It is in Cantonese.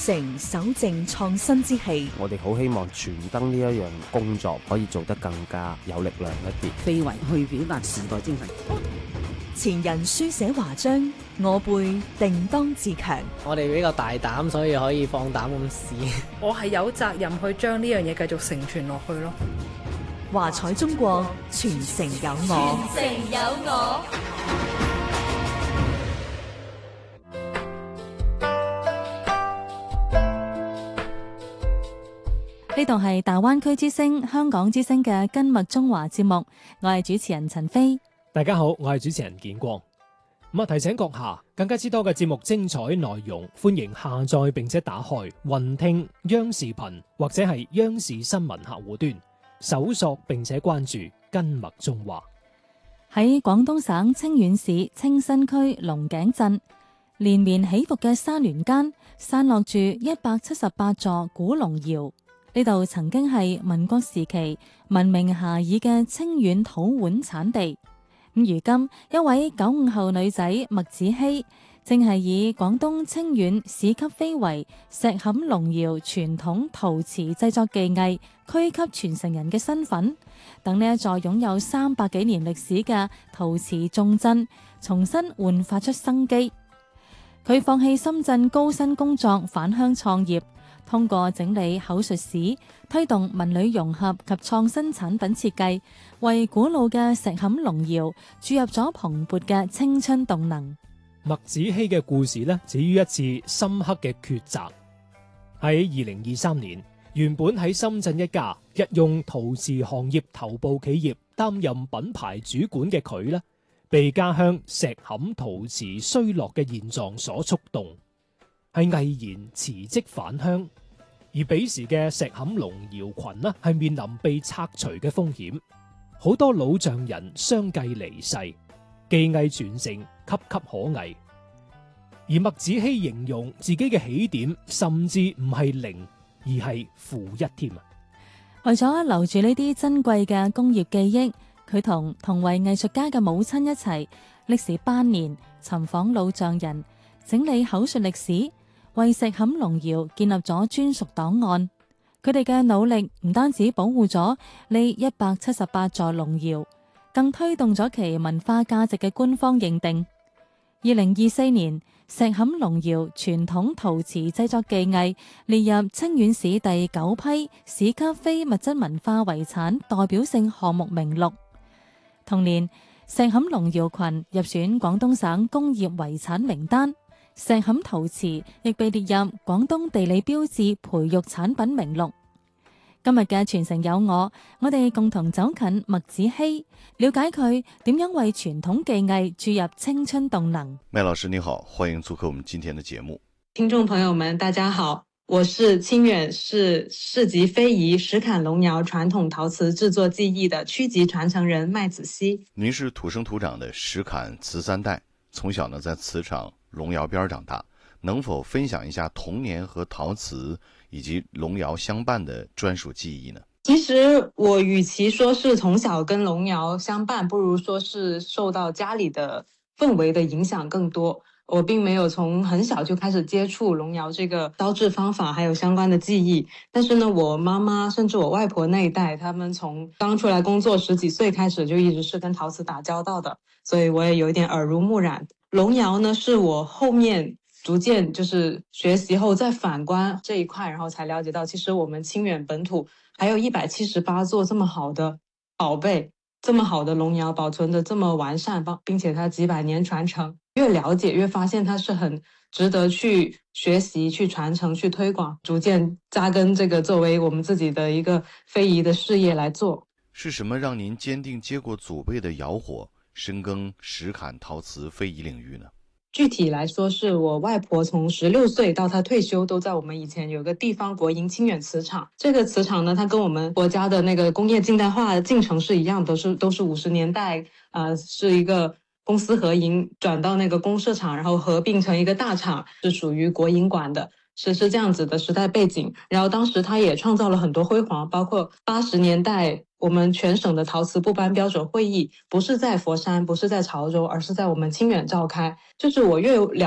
承守正創新之氣。 我哋好希望傳燈呢一樣工作可以做得更加有力量一啲， 非遺去表達時代精神。 前人書寫華章，我輩定當自強。 我哋比較大膽，所以可以放膽咁試。 我係有責任去將呢樣嘢繼續承傳落去咯。 華彩中國，傳承有我。 傳承有我。 呢度係大灣區之聲、香港之聲嘅根脈中華節目，我係主持人陳飛。 大家好，我係主持人建光。提醒閣下，更加之多嘅節目精彩內容，歡迎下載並且打開雲聽央視頻或者係央視新聞客戶端，搜索並且關注根脈中華。 喺廣東省清遠市清新區龍頸鎮，連綿起伏嘅山巒間，散落住178座古龍窯。呢度曾經係民國時期聞名遐邇嘅清遠土碗產地。如今一位95後女仔麥子希，正係以廣東清遠市級非遺石冚龍窯傳統陶瓷製作技藝區級傳承人嘅身份，等呢一座擁有300幾年歷史嘅陶瓷重鎮重新煥發出生機。佢放棄深圳高薪工作，返鄉創業，通過整理口述史，推動文旅融合及創新產品設計，為古老嘅石冚龍窯注入咗蓬勃嘅青春動能。 麥子希嘅故事呢，始於一次深刻嘅抉擇。喺2023年，原本喺深圳一家日用陶瓷行業頭部企業擔任品牌主管嘅佢呢，被家鄉石冚陶瓷衰落嘅現狀所觸動，係毅然辭職返鄉。而彼時嘅石冚龍窯群呢，係面臨被拆除嘅風險，好多老匠人相繼離世，技藝傳承岌岌可危。而麥子希形容自己嘅起點甚至唔係零，而係-1添啊！ 為咗留住呢啲珍貴嘅工業記憶，佢同為藝術家嘅母親一齊歷時8年尋訪老匠人，整理口述歷史，為石冚龍窯建立咗專屬檔案。佢哋嘅努力唔單止保護咗呢178座龍窯，更推動咗其文化價值嘅官方認定。2024年，石冚龍窯傳統陶瓷製作技藝列入清遠市第9批市級非物質文化遺產代表性項目名錄。同年，石冚龍窯群入選廣東省工業遺產名單。石冚陶瓷亦被列入廣東地理標誌培育產品名錄。今日嘅傳承有我哋共同走近麥子希，了解佢點樣為傳統技藝注入青春動能。 麥老師你好，歡迎做客我們今天的節目。 聽眾朋友們大家好，我是清遠市市級非遺石砍龍窯傳統陶瓷製作技藝的區級傳承人麥子希。 您是土生土長的石砍瓷3代，從小呢在瓷廠龍窯邊長大，能否分享一下童年和陶瓷以及龍窯相伴的專屬記憶呢？ 其實我與其說是從小跟龍窯相伴，不如說是受到家裡的氛圍的影響更多。我並沒有從很小就開始接觸龍窯這個燒製方法，還有相關的技藝。但是呢，我媽媽甚至我外婆那一代，他們從剛出來工作10幾歲開始，就一直是跟陶瓷打交道的，所以我也有一點耳濡目染。龍窯呢，是我後面逐漸就是學習後再反觀這一塊，然後才了解到，其實我們清遠本土還有178座這麼好的寶貝，這麼好的龍窯保存得這麼完善，並且它幾百年傳承。越了解越發現它是很值得去學習、去傳承、去推廣，逐漸扎根這個作為我們自己的一個非遺的事業來做。 是什麼讓您堅定接過祖輩的窯火，深耕石砍陶瓷非遺領域呢？ 具體來說，是我外婆從16歲到她退休，都在我們以前有個地方國營清遠瓷廠。這個瓷廠呢，它跟我們國家的那個工業近代化進程是一樣，都是50年代，是一個公司合營轉到那個公社廠，然後合併成一個大廠，是屬於國營管的，是這樣子的時代背景。然後當時它也創造了很多輝煌，包括80年代我們全省的陶瓷部頒標準會議不是在佛山，不是在潮州，而是在我們清遠召開。就是我越了